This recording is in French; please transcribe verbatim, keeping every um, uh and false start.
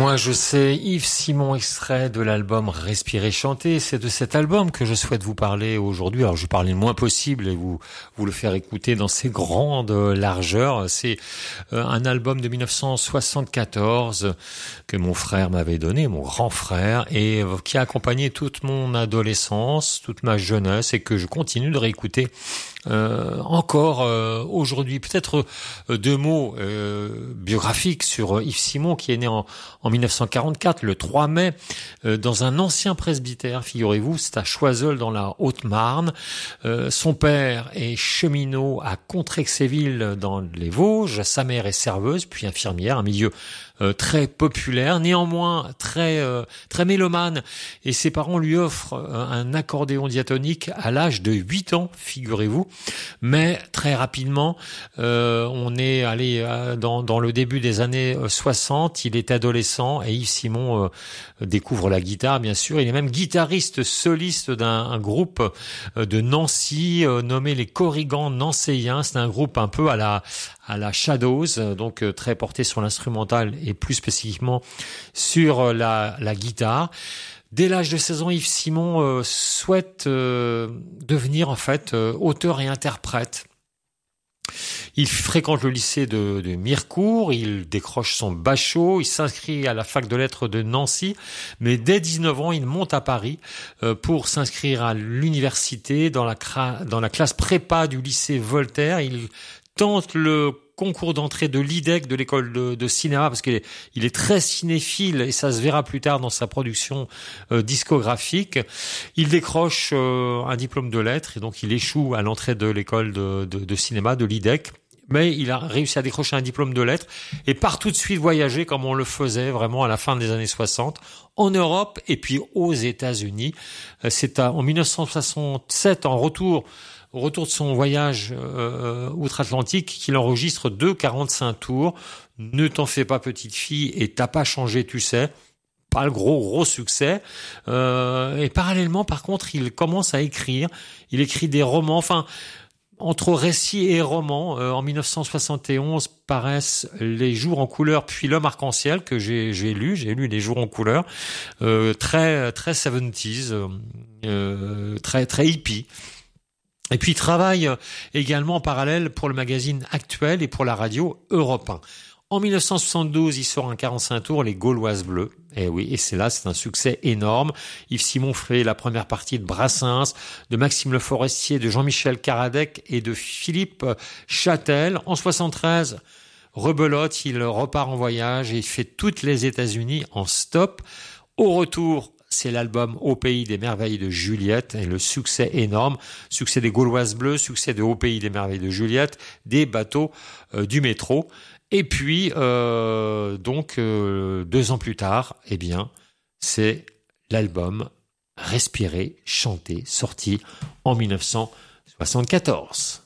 Moi je sais, Yves Simon, extrait de l'album Respirer, chanter. C'est de cet album que je souhaite vous parler aujourd'hui. Alors je vais parler le moins possible et vous vous le faire écouter dans ses grandes largeurs. C'est un album de dix-neuf cent soixante-quatorze que mon frère m'avait donné, mon grand frère, et qui a accompagné toute mon adolescence, toute ma jeunesse, et que je continue de réécouter Euh, encore euh, aujourd'hui. Peut-être euh, deux mots euh, biographiques sur Yves Simon, qui est né en, en dix-neuf cent quarante-quatre, le trois mai, euh, dans un ancien presbytère, figurez-vous, c'est à Choiseul dans la Haute-Marne. Euh, son père est cheminot à Contrexéville dans les Vosges, sa mère est serveuse, puis infirmière, un milieu Euh, très populaire, néanmoins très euh, très mélomane, et ses parents lui offrent euh, un accordéon diatonique à l'âge de huit ans, figurez-vous. Mais très rapidement, euh, on est allé euh, dans dans le début des années soixante, il est adolescent et Yves Simon euh, découvre la guitare, bien sûr. Il est même guitariste soliste d'un un groupe euh, de Nancy euh, nommé les Corrigans Nancéiens. C'est un groupe un peu à la à la Shadows, donc euh, très porté sur l'instrumental et plus spécifiquement sur la, la guitare. Dès l'âge de seize ans, Yves Simon euh, souhaite euh, devenir en fait euh, auteur et interprète. Il fréquente le lycée de, de Mirecourt, il décroche son bachot, il s'inscrit à la fac de lettres de Nancy, mais dès dix-neuf ans, il monte à Paris euh, pour s'inscrire à l'université dans la, cra- dans la classe prépa du lycée Voltaire. Il tente le concours d'entrée de l'I D E C, de l'école de, de cinéma, parce qu'il est, il est très cinéphile et ça se verra plus tard dans sa production euh, discographique. Il décroche euh, un diplôme de lettres et donc il échoue à l'entrée de l'école de, de, de cinéma, de l'I D E C. Mais il a réussi à décrocher un diplôme de lettres et part tout de suite voyager comme on le faisait vraiment à la fin des années soixante, en Europe et puis aux États-Unis. C'est à, en dix-neuf cent soixante-sept, en retour Au retour de son voyage euh, outre-Atlantique, qu'il enregistre deux quarante-cinq tours. Ne t'en fais pas, petite fille, et t'as pas changé, tu sais. Pas le gros gros succès. Euh, et parallèlement, par contre, il commence à écrire. Il écrit des romans. Enfin, entre récits et romans, euh, en dix-neuf cent soixante et onze paraissent Les Jours en couleur, puis L'Homme arc-en-ciel, que j'ai, j'ai lu. J'ai lu Les Jours en couleur. Euh, très très soixante-dix, euh, très très hippie. Et puis il travaille également en parallèle pour le magazine Actuel et pour la radio Europe un. En dix-neuf cent soixante-douze, il sort un quarante-cinq tours, Les Gauloises bleues. Et oui, et c'est là, c'est un succès énorme. Yves Simon fait la première partie de Brassens, de Maxime Le Forestier, de Jean-Michel Caradec et de Philippe Châtel. En soixante-treize, rebelote, il repart en voyage et il fait toutes les États-Unis en stop. Au retour, c'est l'album Au pays des merveilles de Juliette et le succès énorme, succès des Gauloises bleues, succès de Au pays des merveilles de Juliette, des bateaux euh, du métro. Et puis, euh, donc, euh, deux ans plus tard, eh bien, c'est l'album Respirer, chanter, sorti en dix-neuf cent soixante-quatorze.